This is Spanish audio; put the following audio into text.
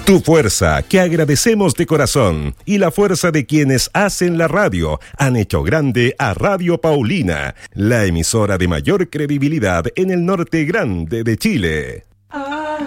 Tu fuerza, que agradecemos de corazón, y la fuerza de quienes hacen la radio, han hecho grande a Radio Paulina, la emisora de mayor credibilidad en el norte grande de Chile.